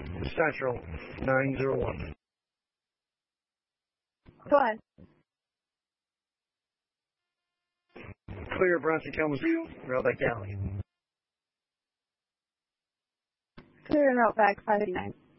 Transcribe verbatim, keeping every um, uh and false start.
Central nine zero one. Go ahead. Clear, Bronson Kalamazoo, Route back down. Clear and route back five eighty-nine.